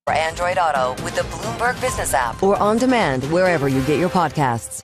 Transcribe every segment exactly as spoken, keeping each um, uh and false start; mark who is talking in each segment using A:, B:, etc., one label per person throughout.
A: For Android Auto with the Bloomberg Business app.
B: Or on demand wherever you get your podcasts.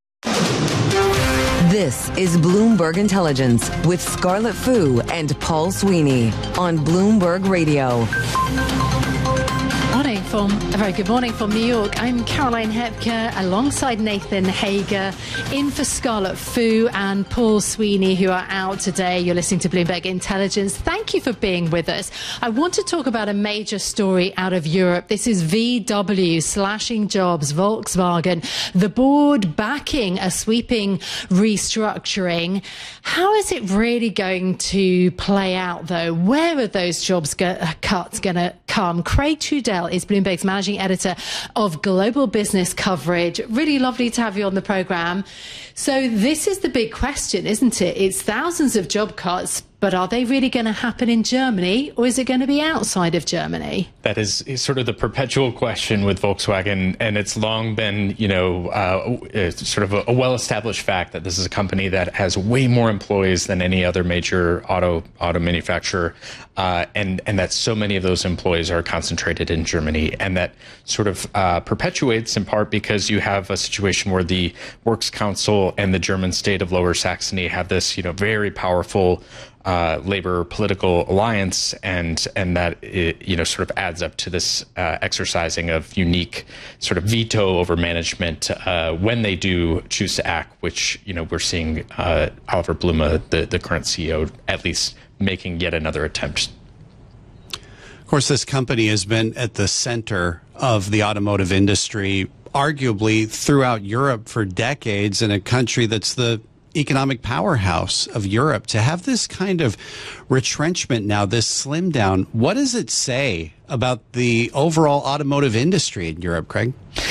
B: This is Bloomberg Intelligence with Scarlett Fu and Paul Sweeney on Bloomberg Radio.
C: Morning from, a very good morning from New York. I'm Caroline Hepker alongside Nathan Hager, in for Scarlett Fu and Paul Sweeney, who are out today. You're listening to Bloomberg Intelligence. Thank you for being with us. I want to talk about a major story out of Europe. This is V W slashing jobs, Volkswagen, the board backing a sweeping restructuring. How is it really going to play out, though? Where are those jobs go- cuts going to come? Craig Trudell is Bloomberg's managing editor of global business coverage. Really lovely to have you on the program. So this is the big question, isn't it? It's thousands of job cuts, but are they really going to happen in Germany, or is it going to be outside of Germany?
D: That is, is sort of the perpetual question with Volkswagen, and it's long been, you know, uh, sort of a, a well-established fact that this is a company that has way more employees than any other major auto auto manufacturer, uh, and and that so many of those employees are concentrated in Germany, and that sort of uh, perpetuates in part because you have a situation where the Works Council and the German state of Lower Saxony have this, you know, very powerful Uh, labor political alliance, and and that it, you know, sort of adds up to this uh, exercising of unique sort of veto over management uh, when they do choose to act, which, you know, we're seeing uh, Oliver Blume, the, the current C E O, at least making yet another attempt.
E: Of course, this company has been at the center of the automotive industry, arguably throughout Europe for decades, in a country that's the economic powerhouse of Europe. To have this kind of retrenchment now, this slim down, what does it say about the overall automotive industry in Europe, Craig?